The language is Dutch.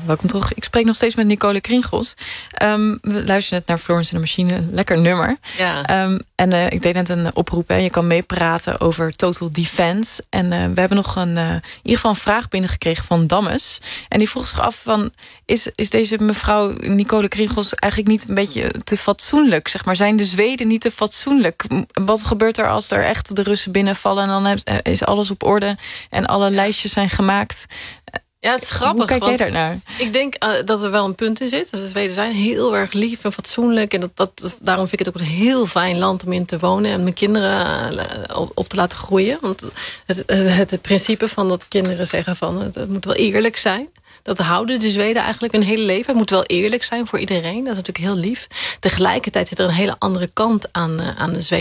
welkom terug. Ik spreek nog steeds met Nicole Kringels. We luisteren net naar Florence en de Machine. Lekker nummer. Ja. Ik deed net een oproep. Hè. Je kan meepraten over Total Defense. En we hebben nog in ieder geval een vraag binnengekregen van Dammes. En die vroeg zich af van... Is deze mevrouw Nicole Kringels eigenlijk niet een beetje te fatsoenlijk? Zeg maar, zijn de Zweden niet te fatsoenlijk? Wat gebeurt er als er echt de Russen binnenvallen... en dan is alles op orde en alle lijstjes zijn gemaakt? Ja, het is grappig. Hoe kijk jij daarnaar? Ik denk dat er wel een punt in zit. De Zweden zijn heel erg lief en fatsoenlijk. En daarom vind ik het ook een heel fijn land om in te wonen... en mijn kinderen op te laten groeien. Want het principe van dat kinderen zeggen van... het moet wel eerlijk zijn... Dat houden de Zweden eigenlijk hun hele leven. Het moet wel eerlijk zijn voor iedereen. Dat is natuurlijk heel lief. Tegelijkertijd zit er een hele andere kant aan de Zweden.